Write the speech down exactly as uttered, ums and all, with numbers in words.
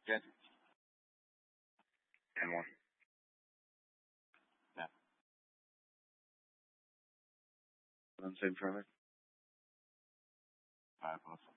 Good. And more. Yeah. Want to say further? All right, awesome.